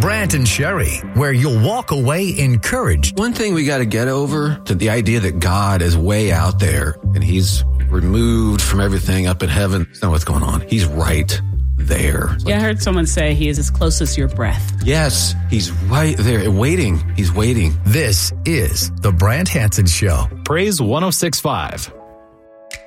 Brant and Sherry, where you'll walk away encouraged. One thing we got to get over to the idea that God is way out there and he's removed from everything up in heaven. That's not what's going on. He's right there. Yeah, I heard someone say he is as close as your breath. Yes, he's right there, waiting. He's waiting. This is The Brant Hansen Show. Praise 106.5.